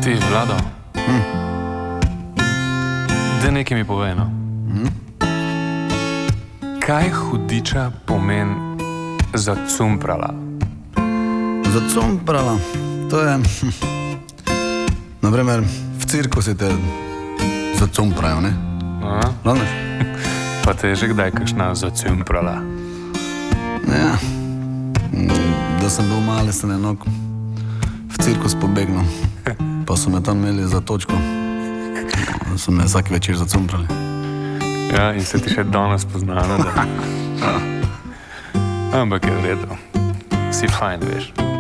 Ti, Vlado? Da nekaj mi povej, no. Kaj hudiča pomeni zacumprala? Zacumprala? To je... Naprimer, v cirkusi te zacumprajo, ne? Razumeš? Pa te je že kdaj kakšna zacumprala? Ja. Da sem bil mali, sem eno v cirkus pobegnil. Pa so me tam imeli za točko. So me vsak večer zacumprali. Ja, in se ti še danes poznano, da... Ampak je v redu. Si fajn, veš.